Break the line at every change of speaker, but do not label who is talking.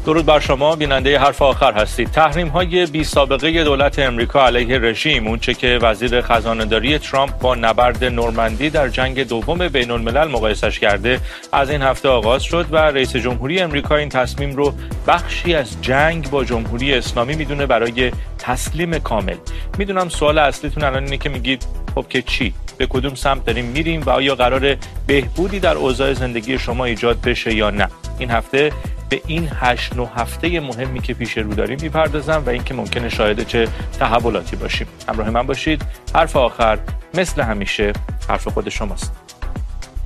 درود بر شما، بیننده حرف آخر هستید. تحریم‌های بی سابقه دولت امریکا علیه رژیم، اونچه که وزیر خزانه‌داری ترامپ با نبرد نورمندی در جنگ دوم بین‌الملل مقایسش کرده، از این هفته آغاز شد و رئیس جمهوری امریکا این تصمیم رو بخشی از جنگ با جمهوری اسلامی میدونه برای تسلیم کامل. میدونم سوال اصلیتون الان اینه که میگید خب که چی؟ به کدوم سمت داریم میریم و آیا قرار بهبودی در اوضاع زندگی شما ایجاد بشه یا نه؟ این هفته به این 8-9 هفته مهمی که پیش رو داریم میپردازم و اینکه ممکنه شاهد چه تحولاتی باشیم. همراه من باشید. حرف آخر مثل همیشه حرف خود شماست.